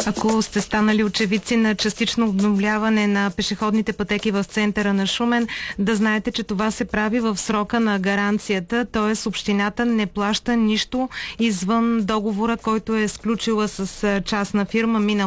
Ако сте станали очевидци на частично обновляване на пешеходните пътеки в центъра на Шумен, да знаете, че това се прави в срока на гаранцията, т.е. общината не плаща нищо извън договора, който е сключила с частна фирма минал